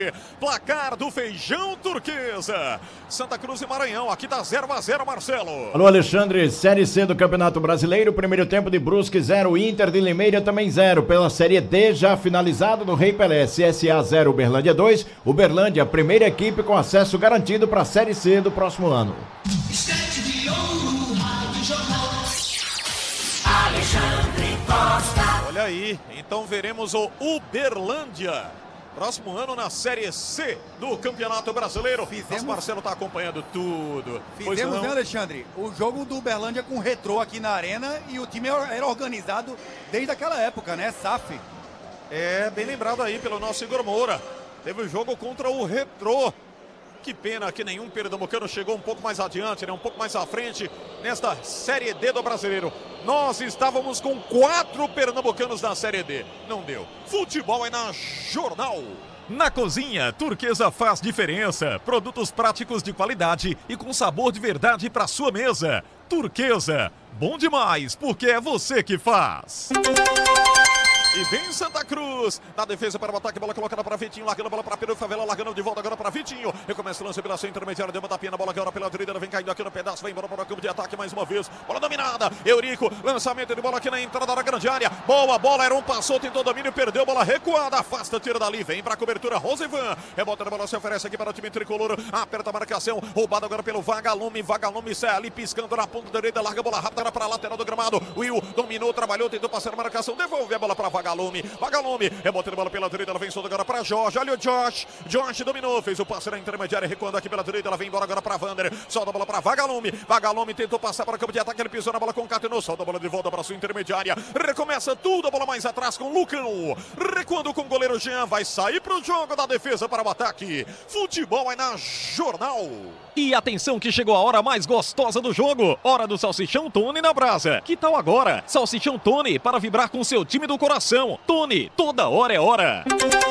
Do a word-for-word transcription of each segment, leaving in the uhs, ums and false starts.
Placar do Feijão Turquesa. Santa Cruz e Maranhão, aqui tá zero a zero, Marcelo. Alô, Alexandre, Série C do Campeonato Brasileiro, primeiro tempo de Brusque zero, Inter de Limeira também zero. Pela Série D, já finalizado no Rei Pelé, C S A zero, Uberlândia dois. Uberlândia, primeira equipe com acesso garantido para a Série C do próximo ano. Estante de ouro, Rádio Jornal. Alexandre Costa. Olha aí, então veremos o Uberlândia próximo ano na Série C do Campeonato Brasileiro. Fizemos... Mas Marcelo tá acompanhando tudo. Fizemos, né, Alexandre? O jogo do Uberlândia com Retrô aqui na arena e o time era organizado desde aquela época, né? S A F. É, bem lembrado aí pelo nosso Igor Moura. Teve o jogo contra o Retrô. Que pena que nenhum pernambucano chegou um pouco mais adiante, né? Um pouco mais à frente nesta Série D do Brasileiro. Nós estávamos com quatro pernambucanos na Série D. Não deu. Futebol é na Jornal. Na cozinha, Turquesa faz diferença. Produtos práticos de qualidade e com sabor de verdade para sua mesa. Turquesa, bom demais, porque é você que faz. E vem Santa Cruz, na defesa para o ataque, bola colocada para Vitinho, largando a bola para Pedro Favela, largando de volta agora para Vitinho. Recomeça o lance pela sua intermediária, deu uma tapinha na bola agora pela direita, vem caindo aqui no pedaço, vai embora para o campo de ataque mais uma vez. Bola dominada, Eurico, lançamento de bola aqui na entrada da grande área. Boa bola, era um passou, tentou domínio, perdeu, bola recuada, afasta, tira dali, vem para a cobertura, Rosivan. Rebota na bola, se oferece aqui para o time tricolor, aperta a marcação, roubado agora pelo Vagalume, Vagalume sai ali piscando na ponta direita, larga a bola rápida para a lateral do gramado. Will dominou, trabalhou, tentou passar a marcação, devolve a bola para Vagalume. Vagalume, rebota a bola pela direita, ela vem solta agora para Jorge, olha o Josh, Josh dominou, fez o passe na intermediária, recuando aqui pela direita, ela vem embora agora para Vander, solta a bola para Vagalume, Vagalume tentou passar para o campo de ataque, ele pisou na bola, concatenou, solta a bola de volta para sua intermediária, recomeça tudo, a bola mais atrás com o Lucão, recuando com o goleiro Jean, vai sair para o jogo da defesa para o ataque. Futebol é na Jornal. E atenção que chegou a hora mais gostosa do jogo, hora do Salsichão Tony na brasa. Que tal agora? Salsichão Tony para vibrar com seu time do coração. Tony, toda hora é hora.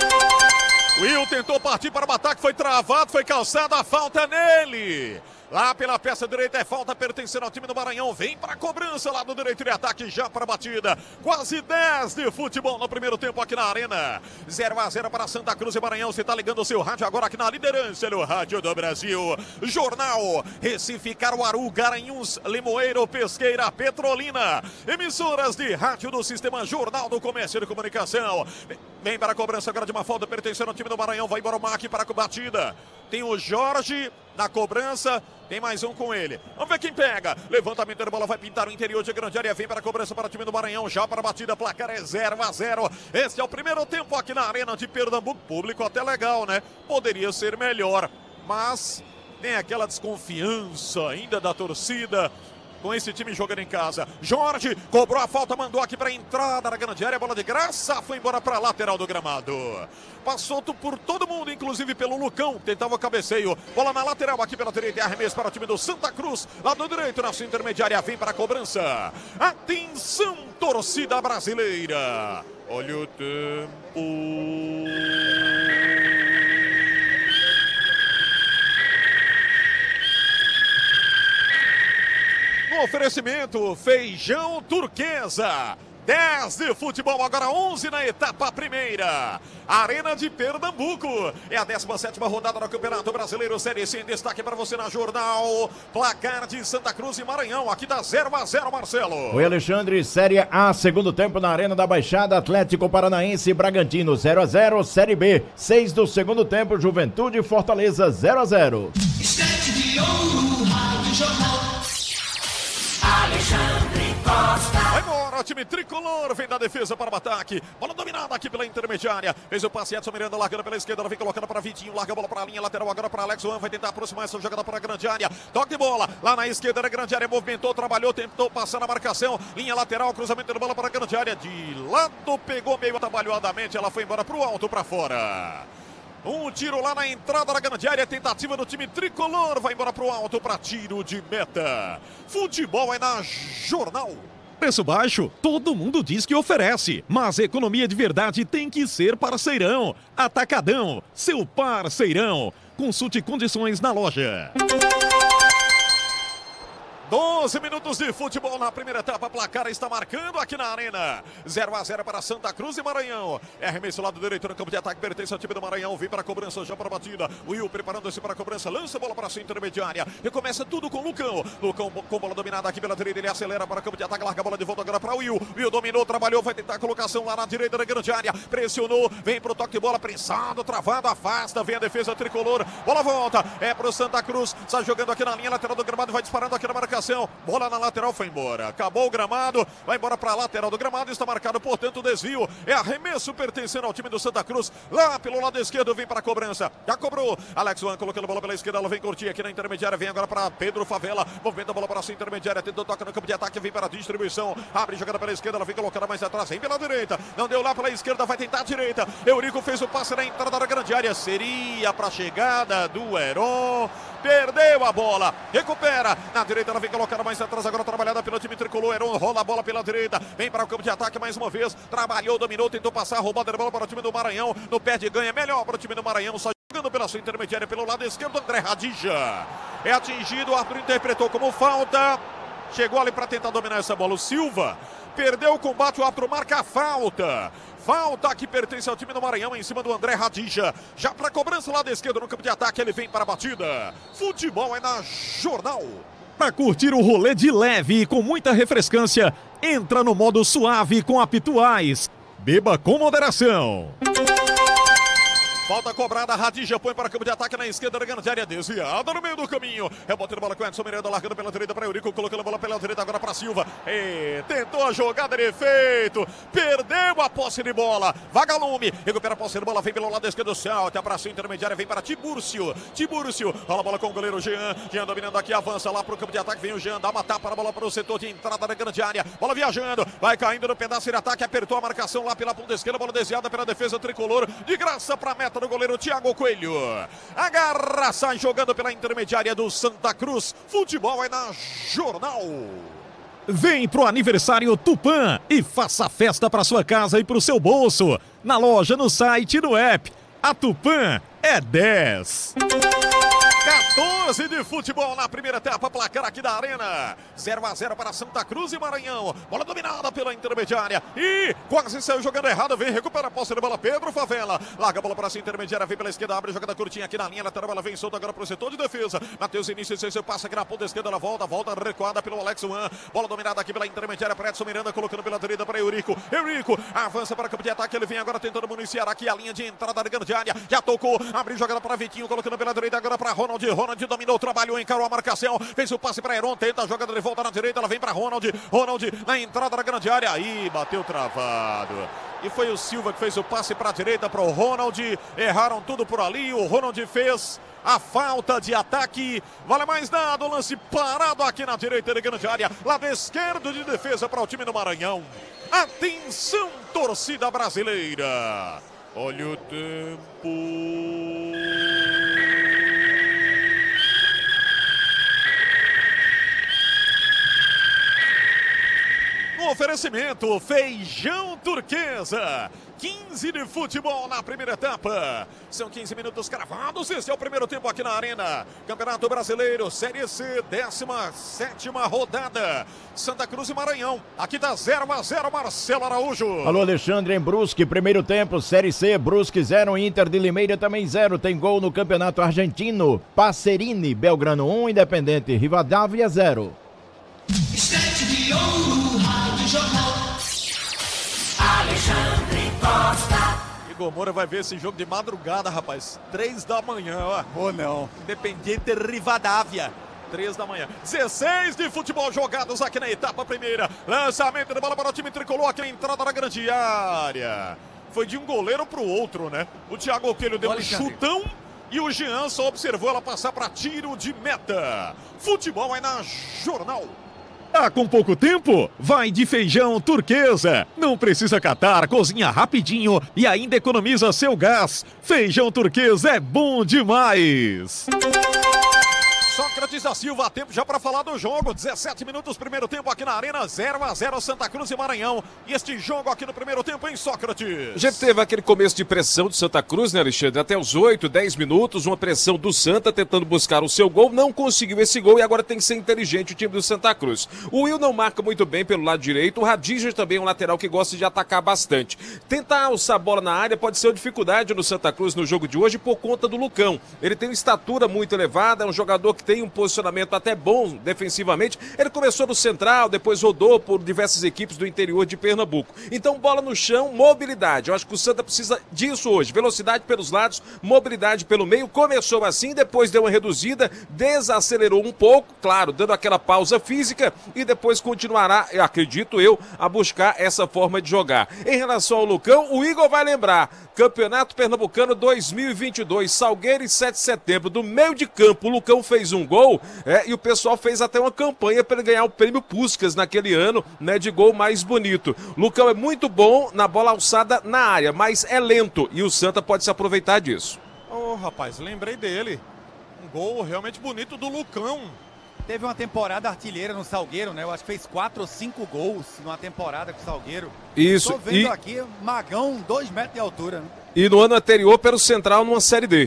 Will tentou partir para o ataque, foi travado, foi calçada, a falta nele. Lá pela peça direita é falta pertencendo ao time do Maranhão. Vem para a cobrança lá do direito de ataque já para a batida. Quase dez de futebol no primeiro tempo aqui na arena. zero a zero para Santa Cruz e Maranhão. Você está ligando o seu rádio agora aqui na liderança no Rádio do Brasil. Jornal Recife, Caruaru, Garanhuns, Limoeiro, Pesqueira, Petrolina. Emissoras de rádio do Sistema Jornal do Comércio e de Comunicação. Vem para a cobrança agora de uma falta pertencendo ao time do Maranhão. Vai embora o Mac para a batida. Tem o Jorge na cobrança. Tem mais um com ele. Vamos ver quem pega. Levantamento da bola, vai pintar o interior de grande área. Vem para a cobrança para o time do Maranhão. Já para a batida, placar é zero a zero. Este é o primeiro tempo aqui na Arena de Pernambuco. Público até legal, né? Poderia ser melhor, mas tem aquela desconfiança ainda da torcida com esse time jogando em casa. Jorge cobrou a falta, mandou aqui para a entrada da grande área, bola de graça, foi embora para a lateral do gramado. Passou por todo mundo, inclusive pelo Lucão, tentava o cabeceio. Bola na lateral aqui pela direita e arremesso para o time do Santa Cruz, lado direito na sua intermediária, vem para a cobrança. Atenção, torcida brasileira. Olha o tempo. No oferecimento, Feijão Turquesa. dez de futebol, agora onze na etapa primeira. Arena de Pernambuco. É a décima sétima rodada do Campeonato Brasileiro Série C. Em destaque para você na Jornal. Placar de Santa Cruz e Maranhão. Aqui dá zero a zero, Marcelo. Oi, Alexandre. Série A, segundo tempo na Arena da Baixada. Atlético Paranaense e Bragantino zero a zero. Série B, seis do segundo tempo. Juventude e Fortaleza zero a zero. Estante de ouro, Rádio Jornal. Alexandre Costa. Vai embora, o time tricolor vem da defesa para o ataque. Bola dominada aqui pela intermediária. Fez o passe, Edson Miranda largando pela esquerda. Ela vem colocando para Vitinho. Larga a bola para a linha lateral agora para Alex Juan. Vai tentar aproximar essa jogada para a grande área. Toque de bola lá na esquerda da grande área. Movimentou, trabalhou, tentou passar na marcação. Linha lateral, cruzamento de bola para a grande área. De lado, pegou meio atabalhoadamente. Ela foi embora para o alto, para fora. Um tiro lá na entrada da grande área, tentativa do time tricolor, vai embora pro alto para tiro de meta. Futebol é na Jornal. Preço baixo, todo mundo diz que oferece, mas economia de verdade tem que ser parceirão. Atacadão, seu parceirão. Consulte condições na loja. doze minutos de futebol na primeira etapa, placar está marcando aqui na arena, zero a zero para Santa Cruz e Maranhão. É arremesso lado direito no campo de ataque, pertence ao time do Maranhão, vem para a cobrança, já para a batida, o Will preparando-se para a cobrança, lança a bola para a sua intermediária, e começa tudo com o Lucão, Lucão com bola dominada aqui pela direita, ele acelera para o campo de ataque, larga a bola de volta agora para o Will, Will dominou, trabalhou, vai tentar a colocação lá na direita da grande área, pressionou, vem para o toque de bola, prensado, travado, afasta, vem a defesa tricolor, bola volta, é para o Santa Cruz, está jogando aqui na linha lateral do gramado, vai disparando aqui na marcação, bola na lateral, foi embora, acabou o gramado, vai embora para a lateral do gramado, está marcado, portanto, o desvio, é arremesso pertencendo ao time do Santa Cruz, lá pelo lado esquerdo, vem para a cobrança, já cobrou, Alex Juan colocando a bola pela esquerda, ela vem curtir aqui na intermediária, vem agora para Pedro Favela, movimenta a bola para a sua intermediária, tentou toca no campo de ataque, vem para a distribuição, abre jogada pela esquerda, ela vem colocando mais atrás, vem pela direita, não deu lá pela esquerda, vai tentar a direita, Eurico fez o passe na entrada da grande área, seria para a chegada do Heron, perdeu a bola, recupera, na direita ela vem colocando mais atrás, agora trabalhada pelo time tricolor, Heron rola a bola pela direita, vem para o campo de ataque mais uma vez, trabalhou, dominou, tentou passar, roubada a bola para o time do Maranhão, no pé de ganha, melhor para o time do Maranhão, só jogando pela sua intermediária, pelo lado esquerdo, André Radija, é atingido, o árbitro interpretou como falta, chegou ali para tentar dominar essa bola, o Silva, perdeu o combate, o árbitro marca a falta, falta que pertence ao time do Maranhão em cima do André Radija, já para cobrança lá da esquerda no campo de ataque, ele vem para a batida, futebol é na Jornal. Para curtir o rolê de leve e com muita refrescância, entra no modo suave com a Pituais, beba com moderação. Falta cobrada, Radija põe para o campo de ataque na esquerda da grande área, desviada no meio do caminho. Rebote de bola com Edson Miranda, largando pela direita para Eurico, colocando a bola pela direita agora para Silva. E tentou a jogada de efeito, perdeu a posse de bola. Vagalume, recupera a posse de bola, vem pelo lado esquerdo, salta para a sua intermediária, vem para Tibúrcio. Tibúrcio, rola a bola com o goleiro Jean. Jean dominando aqui, avança lá para o campo de ataque, vem o Jean, dá uma tapa na bola para o setor de entrada da grande área. Bola viajando, vai caindo no pedaço de ataque, apertou a marcação lá pela ponta esquerda, bola desviada pela defesa tricolor, de graça para a meta do goleiro Thiago Coelho. Agarra, sai jogando pela intermediária do Santa Cruz. Futebol é na Jornal. Vem pro aniversário Tupã e faça festa para sua casa e pro seu bolso. Na loja, no site e no app. A Tupã é dez. quatorze de futebol na primeira etapa, placar aqui da arena, zero a zero para Santa Cruz e Maranhão, bola dominada pela intermediária, e quase saiu jogando errado, vem, recupera a posse da bola, Pedro Favela, larga a bola para a sua intermediária, vem pela esquerda, abre jogada curtinha aqui na linha lateral, ela vem solta agora para o setor de defesa, Matheus Início, seu passa aqui na ponta esquerda, ela volta, volta recuada pelo Alex Juan, bola dominada aqui pela intermediária, para Edson Miranda, colocando pela direita para Eurico, Eurico, avança para o campo de ataque, ele vem agora tentando municiar aqui a linha de entrada da grande área, já tocou, abre jogada para Vitinho, colocando pela direita agora para Ronald, Ronald dominou, trabalhou, encarou a marcação, fez o passe para Heron, tenta a jogada de volta na direita, ela vem para Ronald, Ronald na entrada da grande área, aí bateu travado, e foi o Silva que fez o passe para a direita para o Ronald, erraram tudo por ali, o Ronald fez a falta de ataque, vale mais nada, o lance parado aqui na direita da grande área, lado esquerdo de defesa para o time do Maranhão, atenção torcida brasileira, olha o tempo. No oferecimento, Feijão Turquesa, quinze de futebol na primeira etapa, são quinze minutos cravados, esse é o primeiro tempo aqui na arena, Campeonato Brasileiro, Série C, décima sétima rodada, Santa Cruz e Maranhão, aqui tá zero a zero, Marcelo Araújo. Alô, Alexandre, em Brusque, primeiro tempo, Série C, Brusque zero, Inter de Limeira também zero, tem gol no Campeonato Argentino, Passerini, Belgrano um, Independente, Rivadavia zero. Estante de ouro, Rádio Jornal. Alexandre Costa. Igor Moura vai ver esse jogo de madrugada, rapaz. Três da manhã, ó. Ou não. Independiente Rivadavia. Três da manhã. dezesseis de futebol jogados aqui na etapa primeira. Lançamento de bola para o time tricolor aqui na entrada da grande área. Foi de um goleiro para o outro, né? O Thiago Coelho deu um chutão e o Jean só observou ela passar para tiro de meta. Futebol é na Jornal. Tá com pouco tempo? Vai de Feijão Turquesa. Não precisa catar, cozinha rapidinho e ainda economiza seu gás. Feijão Turquesa é bom demais. Só Sócrates da Silva, tempo já para falar do jogo. dezessete minutos, primeiro tempo aqui na Arena, zero a zero Santa Cruz e Maranhão. E este jogo aqui no primeiro tempo em Sócrates. A gente teve aquele começo de pressão do Santa Cruz, né, Alexandre? Até os oito, dez minutos, uma pressão do Santa tentando buscar o seu gol. Não conseguiu esse gol e agora tem que ser inteligente o time do Santa Cruz. O Will não marca muito bem pelo lado direito. O Radija também é um lateral que gosta de atacar bastante. Tentar alçar a bola na área pode ser uma dificuldade no Santa Cruz no jogo de hoje por conta do Lucão. Ele tem uma estatura muito elevada, é um jogador que tem um posicionamento até bom defensivamente. Ele começou no Central, depois rodou por diversas equipes do interior de Pernambuco. Então, bola no chão, mobilidade. Eu acho que o Santa precisa disso hoje. Velocidade pelos lados, mobilidade pelo meio. Começou assim, depois deu uma reduzida, desacelerou um pouco, claro, dando aquela pausa física e depois continuará, eu acredito eu, a buscar essa forma de jogar. Em relação ao Lucão, o Igor vai lembrar. Campeonato Pernambucano dois mil e vinte e dois, Salgueiro e sete de setembro, do meio de campo, o Lucão fez um gol é, e o pessoal fez até uma campanha para ele ganhar o prêmio Puskás naquele ano, né, de gol mais bonito. Lucão é muito bom na bola alçada na área, mas é lento e o Santa pode se aproveitar disso. Ô, oh, rapaz, lembrei dele. Um gol realmente bonito do Lucão. Teve uma temporada artilheira no Salgueiro, né? Eu acho que fez quatro ou cinco gols numa temporada com o Salgueiro. Isso. Tô vendo e... aqui, Magão, dois metros de altura, né? E no ano anterior pelo Central numa Série D.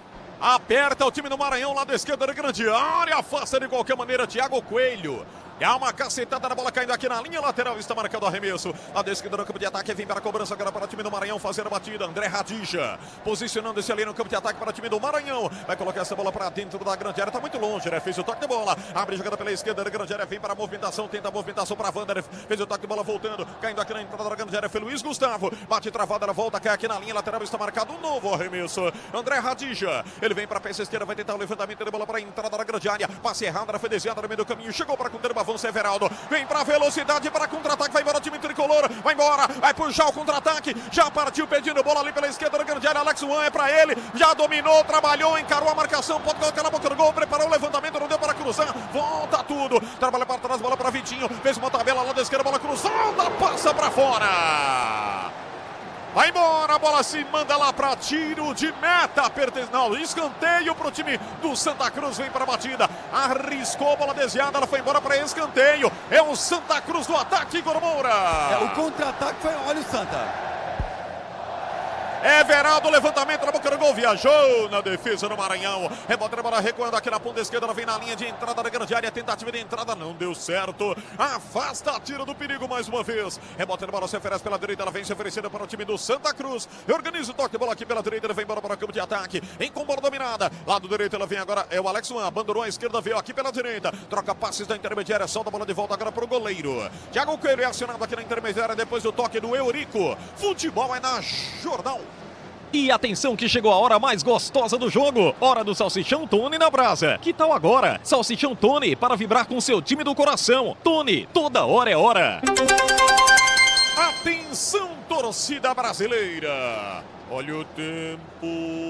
Aperta o time do Maranhão, lado esquerdo da grande área, afasta de qualquer maneira Thiago Coelho. É uma cacetada na bola caindo aqui na linha lateral, está marcado o arremesso. A esquerda no campo de ataque, vem para a cobrança agora para o time do Maranhão fazer a batida. André Radija, posicionando-se ali no campo de ataque para o time do Maranhão. Vai colocar essa bola para dentro da grande área, está muito longe, né? Fez o toque de bola, abre a jogada pela esquerda da grande área, vem para a movimentação, tenta a movimentação para a Wander. Fez o toque de bola voltando, caindo aqui na entrada da grande área, foi Luiz Gustavo. Bate travada, ela volta, cai aqui na linha lateral, está marcado um novo arremesso. André Radija, ele vem para a peça esquerda, vai tentar o levantamento de bola para a entrada da grande área. Passe errado, ela foi desviada no meio do caminho, chegou para conter o avanço, Everaldo. Vem pra velocidade, para contra-ataque, vai embora o time tricolor, vai embora, vai puxar o contra-ataque, já partiu pedindo bola ali pela esquerda da grande área, Alex Juan é pra ele, já dominou, trabalhou, encarou a marcação, pode colocar na boca do gol, preparou o levantamento, não deu para cruzar, volta tudo, trabalha para trás, bola para Vitinho, fez uma tabela lá da esquerda, bola cruzada, passa pra fora. Vai embora, a bola se manda lá para tiro de meta, pertence... não, escanteio para o time do Santa Cruz, vem para a batida, arriscou a bola desviada, ela foi embora para escanteio, é o Santa Cruz do ataque, Igor Moura. É, o contra-ataque foi, olha o Santa. Everaldo, levantamento na boca do gol, viajou na defesa do Maranhão, rebota a bola recuando aqui na ponta esquerda, ela vem na linha de entrada da grande área, tentativa de entrada não deu certo, afasta a tira do perigo mais uma vez, rebota a bola, se oferece pela direita, ela vem se oferecendo para o time do Santa Cruz, organiza o toque de bola aqui pela direita, ela vem embora para o campo de ataque, em com bola dominada, lado direito ela vem agora, é o Alex Juan, abandonou a esquerda, veio aqui pela direita, troca passes da intermediária, solta a bola de volta agora para o goleiro, Thiago Coelho é acionado aqui na intermediária, depois do toque do Eurico, futebol é na Jornal. E atenção que chegou a hora mais gostosa do jogo. Hora do Salsichão Tony na brasa. Que tal agora? Salsichão Tony para vibrar com seu time do coração. Tony, toda hora é hora. Atenção, torcida brasileira. Olha o tempo.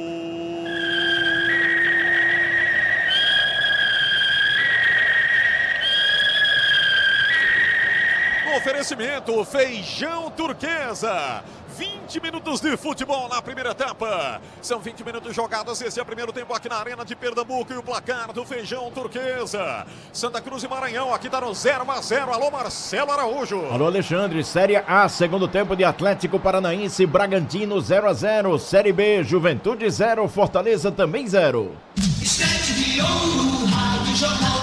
Oferecimento Feijão Turquesa. vinte minutos de futebol na primeira etapa. São vinte minutos jogados. Esse é o primeiro tempo aqui na Arena de Pernambuco. E o placar do Feijão Turquesa. Santa Cruz e Maranhão. Aqui tá no zero a zero. Alô, Marcelo Araújo. Alô, Alexandre. Série A, segundo tempo de Atlético Paranaense, Bragantino zero a zero. Série B, Juventude zero, Fortaleza também zero. Estante de ouro, Rádio Jornal.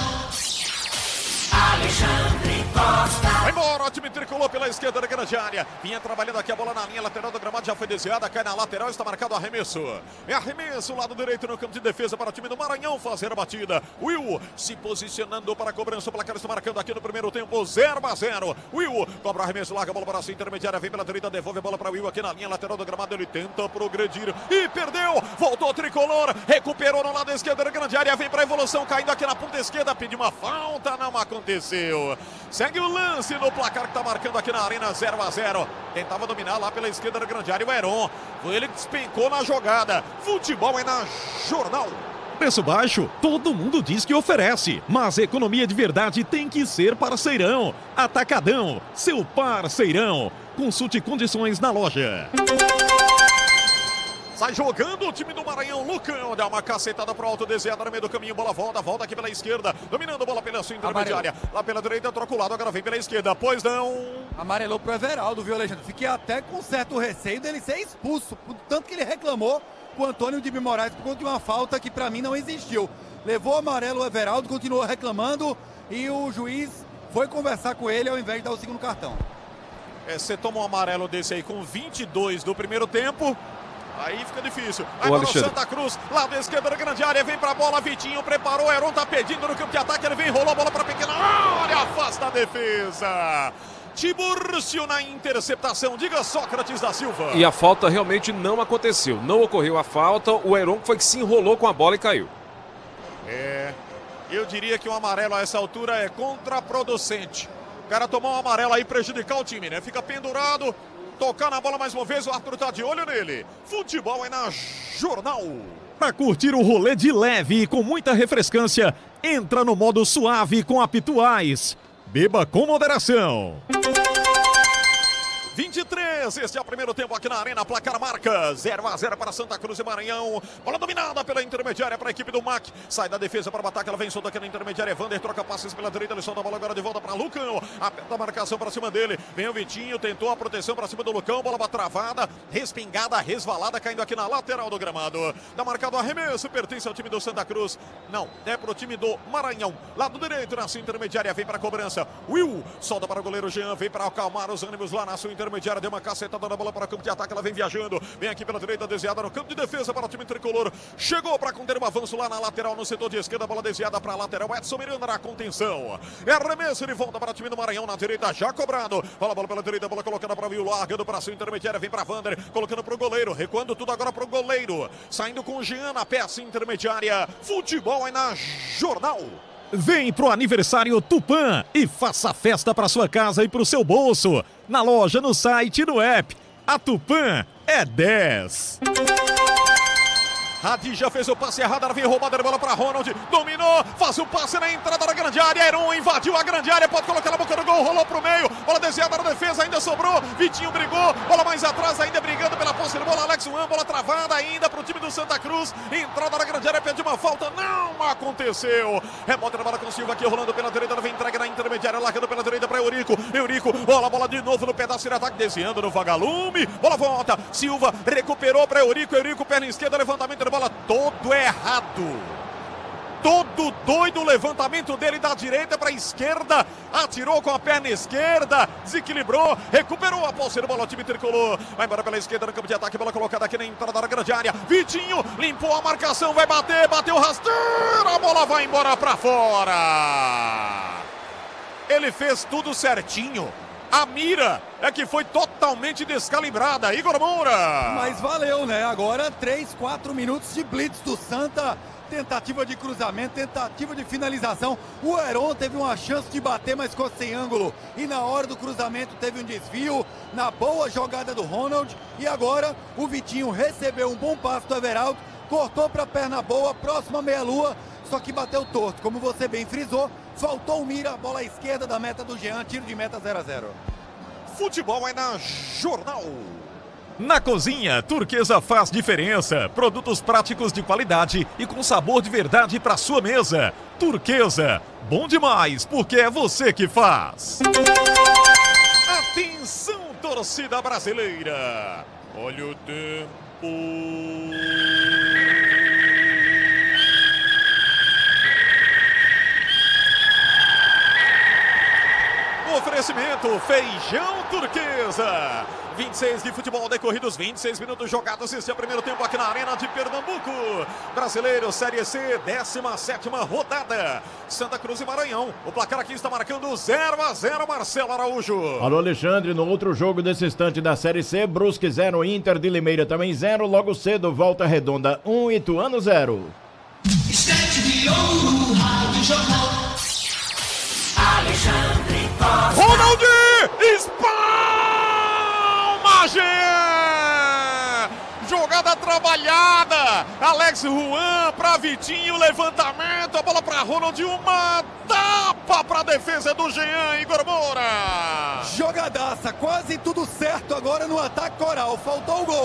Alexandre Costa. Vai embora, o time tricolor pela esquerda da grande área. Vinha trabalhando aqui a bola na linha lateral do gramado, já foi desviada, cai na lateral, está marcado o arremesso. É arremesso, lado direito no campo de defesa para o time do Maranhão fazer a batida. Will se posicionando para a cobrança, o placar está marcando aqui no primeiro tempo, zero a zero. Will cobra o arremesso, larga a bola para a intermediária, vem pela direita, devolve a bola para o Will aqui na linha lateral do gramado, ele tenta progredir e perdeu, voltou o tricolor, recuperou no lado esquerdo da grande área, vem para a evolução, caindo aqui na ponta esquerda, pediu uma falta, não aconteceu. Segue o lance no placar que está marcando aqui na Arena, zero a zero. Tentava dominar lá pela esquerda da grande área o Heron. Foi ele que despencou na jogada. Futebol é na Jornal. Preço baixo, todo mundo diz que oferece, mas economia de verdade tem que ser parceirão. Atacadão, seu parceirão. Consulte condições na loja. Sai jogando o time do Maranhão. Lucão dá uma cacetada pro alto, desviada no meio do caminho. Bola volta, volta aqui pela esquerda. Dominando a bola pela sua intermediária. Amarelo. Lá pela direita, troca o lado. Agora vem pela esquerda. Pois não. Amarelou pro Everaldo, viu, Alexandre? Fiquei até com certo receio dele ser expulso. Por tanto que ele reclamou com o Antônio de Moraes por conta de uma falta que pra mim não existiu. Levou o amarelo o Everaldo, continuou reclamando. E o juiz foi conversar com ele ao invés de dar o segundo cartão. É, você toma um amarelo desse aí com vinte e dois do primeiro tempo. Aí fica difícil. Agora o Santa Cruz, lado esquerdo da grande área, vem pra bola, Vitinho preparou, Heron tá pedindo no campo de ataque, ele vem, rolou a bola pra pequena área, afasta a defesa. Tiburcio na interceptação, diga Sócrates da Silva. E a falta realmente não aconteceu, não ocorreu a falta, o Heron foi que se enrolou com a bola e caiu. É, eu diria que o amarelo a essa altura é contraproducente. O cara tomar um amarelo aí prejudicar o time, né? Fica pendurado. Tocar na bola mais uma vez, o Arthur tá de olho nele. Futebol é na Jornal. Para curtir o rolê de leve e com muita refrescância, entra no modo suave com a Pituais. Beba com moderação. vinte e três, este é o primeiro tempo aqui na Arena, placar marca zero a zero para Santa Cruz e Maranhão. Bola dominada pela intermediária para a equipe do M A C. Sai da defesa para o ataque, ela vem solta aqui na intermediária. Evander troca passes pela direita, ele solta a bola agora de volta para Lucão. Aperta a marcação para cima dele. Vem o Vitinho, tentou a proteção para cima do Lucão. Bola travada, respingada, resvalada, caindo aqui na lateral do gramado. Dá marcado o arremesso, pertence ao time do Santa Cruz. Não, é pro time do Maranhão. Lado direito na sua intermediária, vem para a cobrança. Will solta para o goleiro Jean, vem para acalmar os ânimos lá na sua intermediária. Intermediária, deu uma cacetada na bola para o campo de ataque, ela vem viajando, vem aqui pela direita, desviada no campo de defesa para o time tricolor, chegou para conter um avanço lá na lateral, no setor de esquerda, bola desviada para a lateral, Edson Miranda na contenção, é arremesso de volta para o time do Maranhão, na direita, já cobrado, bola, bola pela direita, bola colocada para o Will, largando para a sua intermediária, vem para Vander, colocando para o goleiro, recuando tudo agora para o goleiro, saindo com o Jean na peça intermediária, futebol é na Jornal. Vem pro aniversário Tupã e faça festa para sua casa e pro seu bolso. Na loja, no site e no app. A Tupã é dez. Hadi já fez o passe errado, ela vem roubada a bola para Ronald, dominou, faz o passe na entrada da grande área, Heron invadiu a grande área, pode colocar na boca do gol, rolou pro meio, bola desviada na defesa, ainda sobrou, Vitinho brigou, bola mais atrás, ainda brigando pela posse de bola, Alex Juan, bola travada ainda pro time do Santa Cruz, entrada na grande área, pede uma falta, não aconteceu, rebota na bola com Silva aqui, rolando pela direita, ela vem entrega na intermediária, largando pela direita para Eurico, Eurico, bola, bola de novo no pedaço de ataque, desviando no vagalume, bola volta, Silva recuperou para Eurico, Eurico, perna esquerda, levantamento de bola todo errado, todo doido, o levantamento dele da direita para a esquerda, atirou com a perna esquerda, desequilibrou, recuperou a posse de bola, o time tricolor, vai embora pela esquerda no campo de ataque, bola colocada aqui na entrada da grande área, Vitinho limpou a marcação, vai bater, bateu rasteiro, a bola vai embora para fora, ele fez tudo certinho. A mira é que foi totalmente descalibrada, Igor Moura. Mas valeu, né? Agora três, quatro minutos de blitz do Santa. Tentativa de cruzamento, tentativa de finalização. O Heron teve uma chance de bater, mas ficou sem ângulo. E na hora do cruzamento teve um desvio. Na boa jogada do Ronald. E agora o Vitinho recebeu um bom passe do Everaldo. Cortou para a perna boa, próxima meia-lua. Só que bateu torto, como você bem frisou. Faltou o mira, bola à esquerda da meta do Jean, tiro de meta zero a zero. Futebol é na Jornal. Na cozinha, Turquesa faz diferença. Produtos práticos de qualidade e com sabor de verdade para sua mesa. Turquesa, bom demais, porque é você que faz. Atenção, torcida brasileira. Olha o tempo. Oferecimento Feijão Turquesa. vinte e seis de futebol decorridos, vinte e seis minutos jogados. Este é o primeiro tempo aqui na Arena de Pernambuco. Brasileiro Série C, décima sétima rodada. Santa Cruz e Maranhão. O placar aqui está marcando zero a zero, Marcelo Araújo. Alô, Alexandre. No outro jogo desse instante da Série C, Brusque zero, Inter de Limeira também zero. Logo cedo, Volta Redonda um, Ituano zero. Estante de ouro, Rádio Jornal. Alexandre Costa. Ronald! Espalma, Jean! Jogada trabalhada. Alex Juan para Vitinho, levantamento, a bola para Ronald, uma tapa para a defesa do Jean, Igor Moura. Jogadaça, quase tudo certo agora no ataque coral. Faltou o gol.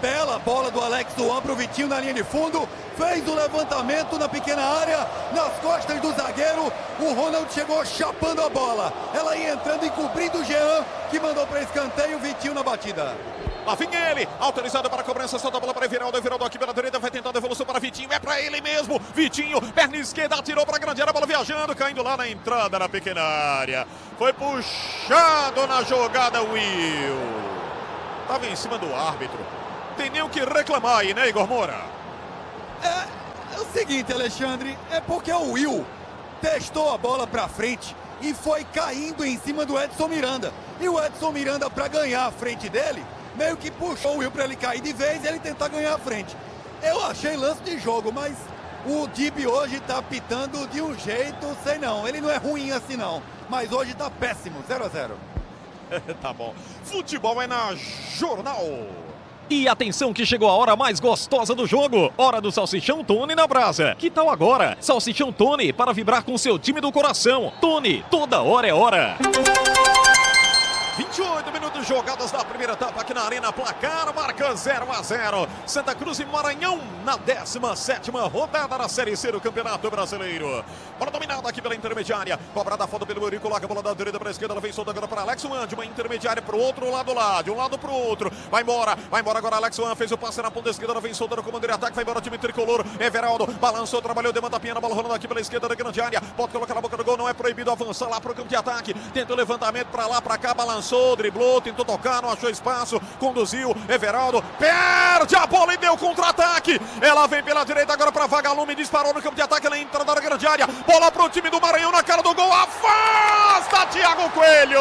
bela bola do Alex Duan pro Vitinho na linha de fundo. Fez o levantamento na pequena área, nas costas do zagueiro. O Ronald chegou chapando a bola. Ela ia entrando e cobrindo o Jean, que mandou para escanteio. Vitinho na batida. Lá vem ele, autorizado para a cobrança, solta a bola para Everaldo, Everaldo aqui pela direita, vai tentar a devolução para Vitinho, é para ele mesmo, Vitinho, perna esquerda, atirou para a grande área, a bola viajando, caindo lá na entrada, na pequena área, foi puxado na jogada, Will, estava em cima do árbitro, tem nem o que reclamar aí, né, Igor Moura? É, é o seguinte, Alexandre, é porque o Will testou a bola para frente e foi caindo em cima do Edson Miranda, e o Edson Miranda, para ganhar a frente dele, meio que puxou o Will para ele cair de vez e ele tentar ganhar a frente. Eu achei lance de jogo, mas o Dib hoje tá pitando de um jeito, sei não. Ele não é ruim assim não, mas hoje tá péssimo, zero a zero. Tá bom. Futebol é na Jornal. E atenção que chegou a hora mais gostosa do jogo. Hora do Salsichão Tony na brasa. Que tal agora? Salsichão Tony para vibrar com seu time do coração. Tony, toda hora é hora. vinte e oito minutos jogadas da primeira etapa aqui na Arena, placar marca zero a zero. Santa Cruz e Maranhão na décima sétima rodada da Série C do Campeonato Brasileiro. Bola dominada aqui pela intermediária, cobrada a falta pelo Eurico, coloca a bola da direita para a esquerda, ela vem solta agora para Alex Wan, de uma intermediária para o outro lado lá, de um lado para o outro, vai embora, vai embora agora Alex Wan, fez o passe na ponta esquerda, ela vem soltando o comando de ataque, vai embora o time tricolor, Everaldo, balançou, trabalhou, demanda a pinha, bola rolando aqui pela esquerda da grande área, pode colocar na boca do gol, não é proibido avançar lá para o campo de ataque, tenta o levantamento para lá, para cá, balançou, driblou, tentou tocar, não achou espaço, conduziu, Everaldo, perde a bola e deu contra-ataque, ela vem pela direita agora para Vagalume, disparou no campo de ataque, ela entra na grande área, bola pro time do Maranhão na cara do gol, afasta Thiago Coelho!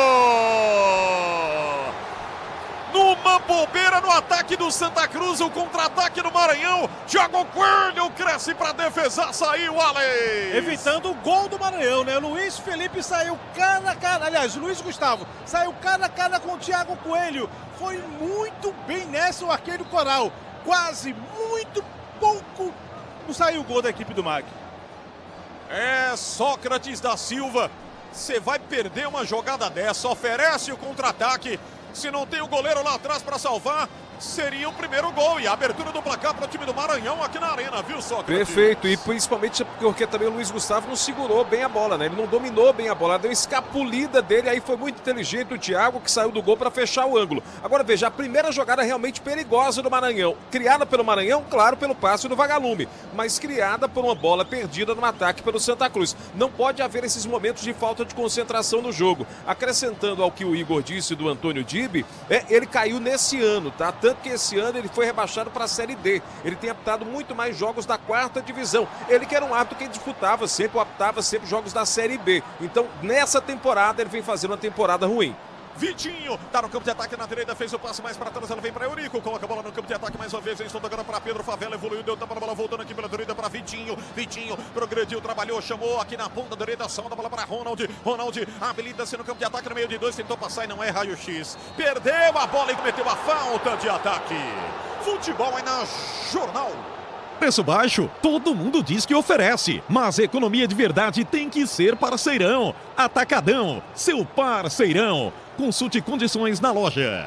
Numa bobeira no ataque do Santa Cruz, o contra-ataque do Maranhão, Thiago Coelho cresce para defesa, saiu, Alex! Evitando o gol do Maranhão, né? Luiz Felipe saiu cara a cara, aliás, Luiz Gustavo saiu cara a cara com o Thiago Coelho, foi muito bem nessa o arqueiro Coral, quase, muito pouco, não saiu o gol da equipe do M A C. É, Sócrates da Silva, você vai perder uma jogada dessa, oferece o contra-ataque, se não tem o goleiro lá atrás para salvar, seria o primeiro gol e a abertura do placar para o time do Maranhão aqui na Arena, viu, Sócrates? Perfeito, e principalmente porque também o Luiz Gustavo não segurou bem a bola, né? Ele não dominou bem a bola, deu escapulida dele, aí foi muito inteligente o Thiago que saiu do gol para fechar o ângulo. Agora veja, a primeira jogada realmente perigosa do Maranhão, criada pelo Maranhão, claro, pelo passe do Vagalume, mas criada por uma bola perdida no ataque pelo Santa Cruz. Não pode haver esses momentos de falta de concentração no jogo. Acrescentando ao que o Igor disse do Antônio Dib, é, ele caiu nesse ano, tá? Tanto que esse ano ele foi rebaixado para a Série D. Ele tem apitado muito mais jogos da quarta divisão. Ele que era um árbitro que disputava sempre, optava sempre jogos da Série B. Então, nessa temporada, ele vem fazendo uma temporada ruim. Vitinho, tá no campo de ataque na direita, fez o passe mais para trás, ela vem para Eurico, coloca a bola no campo de ataque mais uma vez, vem solta agora para Pedro Favela, evoluiu, deu tapa na bola, voltando aqui pela direita para Vitinho, Vitinho progrediu, trabalhou, chamou aqui na ponta direita, solta a bola para Ronald, Ronald habilita-se no campo de ataque no meio de dois, tentou passar e não é raio-x, perdeu a bola e cometeu a falta de ataque. Futebol é na Jornal. Preço baixo, todo mundo diz que oferece, mas economia de verdade tem que ser parceirão. Atacadão, seu parceirão. Consulte condições na loja.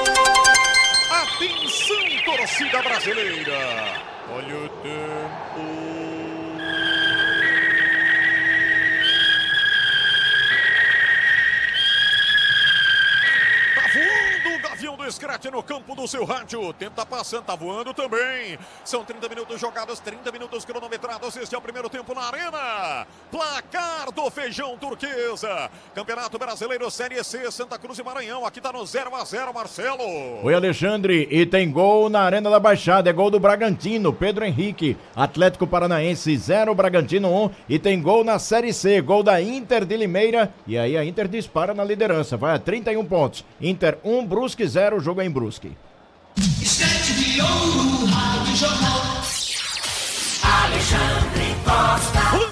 Atenção, torcida brasileira. Olha o tempo. Voando o Gavião do Scratch no campo do seu rádio. Tenta passando, tá voando também. São trinta minutos jogados, trinta minutos cronometrados. Este é o primeiro tempo na Arena. Placar do Feijão Turquesa. Campeonato Brasileiro Série C, Santa Cruz e Maranhão. Aqui tá no zero a zero, Marcelo. Oi, Alexandre. E tem gol na Arena da Baixada. É gol do Bragantino, Pedro Henrique. Atlético Paranaense zero, Bragantino um. E tem gol na Série C. Gol da Inter de Limeira. E aí a Inter dispara na liderança. Vai a trinta e um pontos. Inter um, Brusque zero, jogo é em Brusque. Estante de ouro, Rádio Jornal. Alexandre Costa. Rolando a bola pra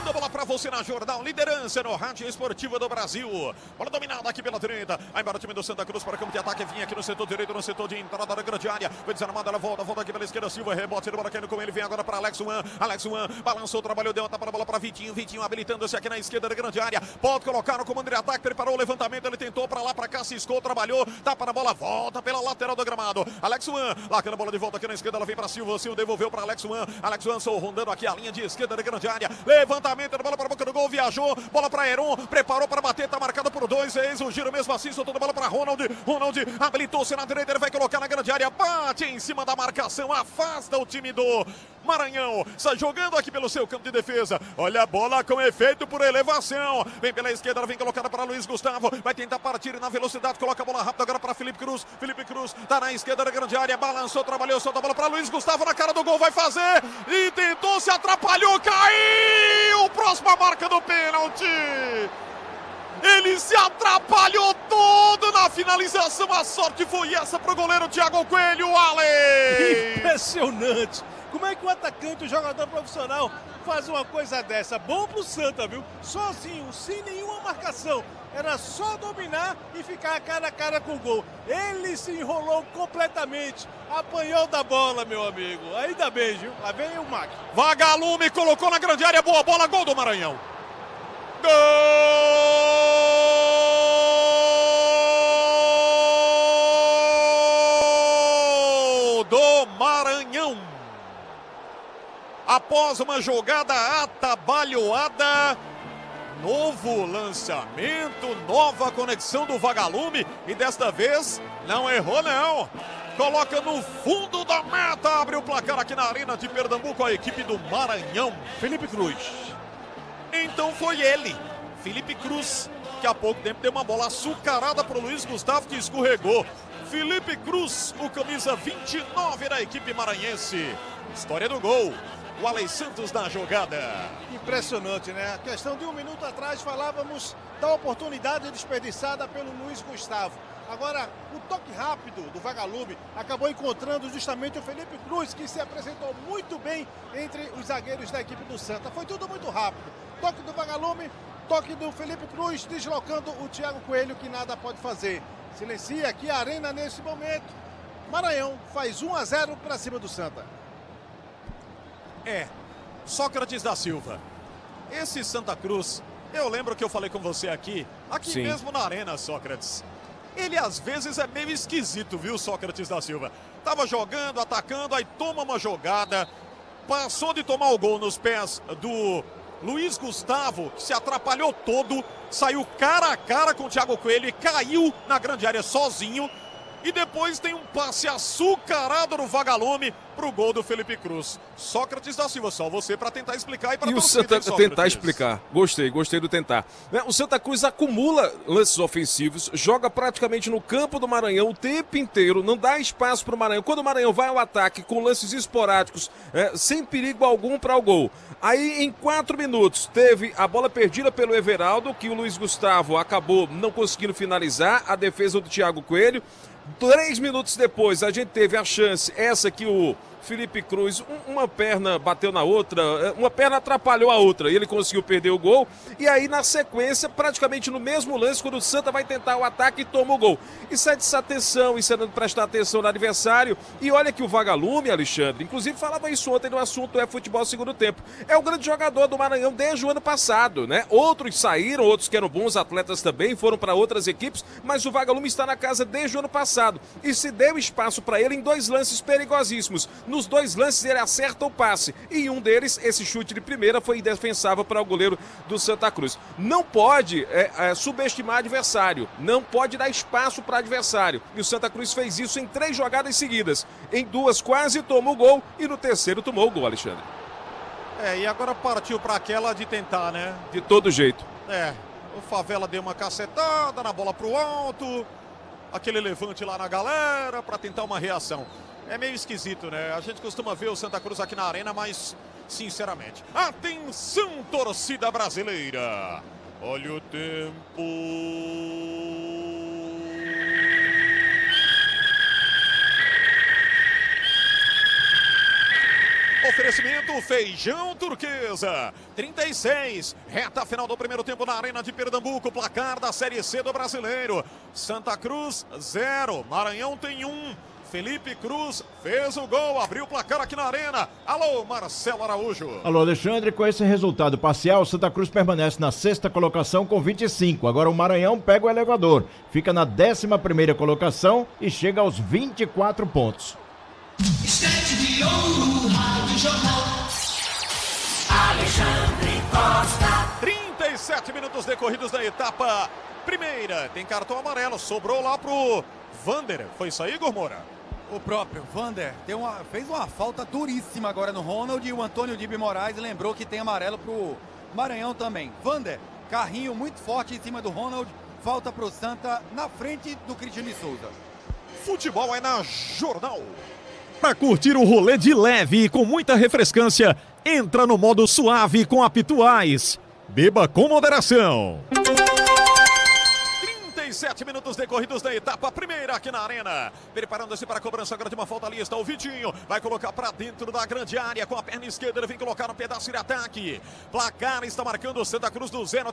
você na Jornal, liderança no rádio esportivo do Brasil. Bola dominada aqui pela direita. Aí embora o time do Santa Cruz para campo de ataque. Vinha aqui no setor direito, no setor de entrada da grande área. Foi desarmada, ela volta, volta aqui pela esquerda. Silva, rebote, ele bola caindo com ele. Vem agora para Alex Wan. Alex Wan balançou, trabalhou, deu uma tapa na bola para Vitinho. Vitinho habilitando-se aqui na esquerda da grande área. Pode colocar no comando de ataque, preparou o levantamento. Ele tentou para lá, para cá, ciscou, trabalhou. Tapa na bola, volta pela lateral do gramado. Alex Wan, largando a bola de volta aqui na esquerda. Ela vem para Silva. Silva devolveu para Alex Wan. Alex Wan só rondando aqui a linha de esquerda da grande área. Levantamento da bola para a boca do gol. Viajou, bola para Heron. Preparou para bater, tá marcado por dois. Eis o giro mesmo assim. Soltou a bola para Ronald. Ronald habilitou-se na direita. Ele vai colocar na grande área. Bate em cima da marcação. Afasta o time do Maranhão. Sai jogando aqui pelo seu campo de defesa. Olha a bola com efeito por elevação. Vem pela esquerda, ela vem colocada para Luiz Gustavo. Vai tentar partir na velocidade. Coloca a bola rápida agora para Felipe Cruz. Felipe Cruz tá na esquerda da grande área. Balançou, trabalhou, solta a bola para Luiz Gustavo na cara do gol. Vai fazer. E tentou, se atrapalhou. Caiu. Próxima marca do pênalti. Ele se atrapalhou todo na finalização. A sorte foi essa pro goleiro Thiago Coelho. Ale! Impressionante. Como é que o atacante, o jogador profissional, faz uma coisa dessa? Bom pro Santa, viu? Sozinho, sem nenhuma marcação. Era só dominar e ficar cara a cara com o gol. Ele se enrolou completamente. Apanhou da bola, meu amigo. Ainda bem, viu? Lá vem o Mac. Vagalume colocou na grande área. Boa bola, gol do Maranhão. Gol do Maranhão. Após uma jogada atabalhoada, novo lançamento, nova conexão do Vagalume e desta vez não errou não. Coloca no fundo da meta, abre o placar aqui na Arena de Pernambuco a equipe do Maranhão. Felipe Cruz. Então foi ele, Felipe Cruz, que há pouco tempo deu uma bola açucarada para o Luiz Gustavo, que escorregou. Felipe Cruz, o camisa vinte e nove da equipe maranhense. História do gol, o Alex Santos na jogada. Impressionante, né? A questão de um minuto atrás falávamos da oportunidade desperdiçada pelo Luiz Gustavo. Agora, o toque rápido do Vagalume acabou encontrando justamente o Felipe Cruz, que se apresentou muito bem entre os zagueiros da equipe do Santa. Foi tudo muito rápido. Toque do Vagalume, toque do Felipe Cruz, deslocando o Thiago Coelho, que nada pode fazer. Silencia aqui a Arena nesse momento. Maranhão faz um a zero para cima do Santa. É, Sócrates da Silva. Esse Santa Cruz, eu lembro que eu falei com você aqui, aqui Sim. mesmo na Arena, Sócrates. Ele às vezes é meio esquisito, viu, Sócrates da Silva? Tava jogando, atacando, aí toma uma jogada, passou de tomar o gol nos pés do Luiz Gustavo, que se atrapalhou todo, saiu cara a cara com o Thiago Coelho e caiu na grande área sozinho. E depois tem um passe açucarado no Vagalume pro gol do Felipe Cruz. Sócrates da Silva, só você para tentar explicar e para E o Santa tentar explicar. Gostei, gostei do tentar. O Santa Cruz acumula lances ofensivos, joga praticamente no campo do Maranhão o tempo inteiro, não dá espaço para o Maranhão. Quando o Maranhão vai ao ataque com lances esporádicos, é, sem perigo algum para o gol. Aí em quatro minutos teve a bola perdida pelo Everaldo, que o Luiz Gustavo acabou não conseguindo finalizar, a defesa do Thiago Coelho. Três minutos depois a gente teve a chance, essa que o Felipe Cruz, um, uma perna bateu na outra, uma perna atrapalhou a outra e ele conseguiu perder o gol. E aí na sequência, praticamente no mesmo lance, quando o Santa vai tentar o ataque, toma o gol. Isso é desatenção, isso é não prestar atenção no adversário. E olha que o Vagalume, Alexandre, inclusive falava isso ontem no assunto é futebol segundo tempo, é o grande jogador do Maranhão desde o ano passado, né? Outros saíram, outros que eram bons atletas também, foram para outras equipes, mas o Vagalume está na casa desde o ano passado e se deu espaço para ele em dois lances perigosíssimos. Nos dois lances ele acerta o passe e em um deles, esse chute de primeira foi indefensável para o goleiro do Santa Cruz. Não pode é, é, subestimar adversário, não pode dar espaço para adversário. E o Santa Cruz fez isso em três jogadas seguidas. Em duas quase tomou o gol e no terceiro tomou o gol, Alexandre. É, e agora partiu para aquela de tentar, né? De todo jeito. É, o Favela deu uma cacetada na bola pro alto, aquele levante lá na galera para tentar uma reação. É meio esquisito, né? A gente costuma ver o Santa Cruz aqui na Arena, mas, sinceramente, atenção, torcida brasileira! Olha o tempo! Oferecimento Feijão Turquesa. trinta e seis. Reta final do primeiro tempo na Arena de Pernambuco. Placar da Série C do Brasileiro. Santa Cruz, zero. Maranhão tem um. Felipe Cruz fez o gol, abriu o placar aqui na Arena. Alô, Marcelo Araújo. Alô, Alexandre, com esse resultado parcial, Santa Cruz permanece na sexta colocação com vinte e cinco. Agora o Maranhão pega o elevador, fica na décima primeira colocação e chega aos vinte e quatro pontos. Estante de ouro, Rádio Jornal. Alexandre Costa. trinta e sete minutos decorridos da etapa primeira. Tem cartão amarelo, sobrou lá pro Vander. Foi isso aí, Igor Moura? O próprio Vander deu uma, fez uma falta duríssima agora no Ronald e o Antônio Dibi Moraes lembrou que tem amarelo pro Maranhão também. Vander, carrinho muito forte em cima do Ronald, falta pro Santa na frente do Cristiano de Souza. Futebol é na Jornal. Para curtir o rolê de leve e com muita refrescância, entra no modo suave com a Pituais. Beba com moderação. trinta e sete minutos decorridos da etapa primeira aqui na Arena. Preparando-se para a cobrança agora de uma falta ali está o Vitinho. Vai colocar para dentro da grande área com a perna esquerda. Ele vem colocar no pedaço de ataque. Placar está marcando o Santa Cruz do zero